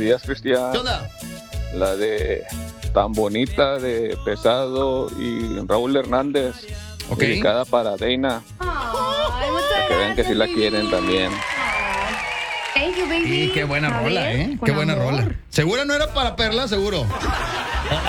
días, Cristian. ¿Qué onda? La de Tan Bonita de Pesado y Raúl Hernández. Ok. Dedicada para Deina. Ay, muchas Para que vean que sí la gracias, quieren baby. también. Thank you, baby. Sí, qué buena A rola, ver, ¿eh? con Qué buena amor. rola. ¿Seguro no era para Perla? Seguro.